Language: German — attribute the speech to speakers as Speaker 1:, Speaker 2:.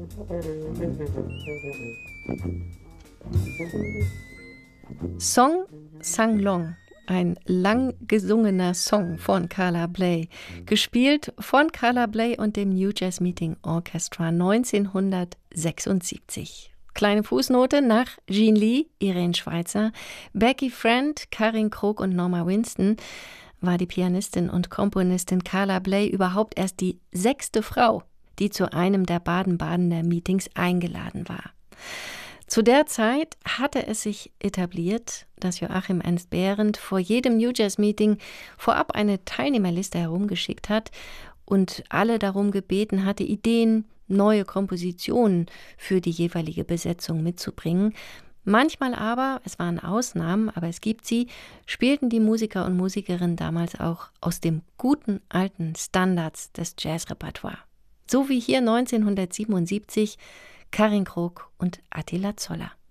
Speaker 1: Song Sang Long, ein lang gesungener Song von Carla Bley, gespielt von Carla Bley und dem New Jazz Meeting Orchestra 1976. Kleine Fußnote: Nach Jean Lee, Irene Schweizer, Becky Friend, Karin Krog und Norma Winston war die Pianistin und Komponistin Carla Bley überhaupt erst die 6. Frau, die zu einem der Baden-Badener Meetings eingeladen war. Zu der Zeit hatte es sich etabliert, dass Joachim Ernst Behrendt vor jedem New Jazz Meeting vorab eine Teilnehmerliste herumgeschickt hat und alle darum gebeten hatte, Ideen, neue Kompositionen für die jeweilige Besetzung mitzubringen. Manchmal aber, es waren Ausnahmen, aber es gibt sie, spielten die Musiker und Musikerinnen damals auch aus dem guten alten Standards des Jazzrepertoires. So wie hier 1977 Karin Krog und Attila Zoller.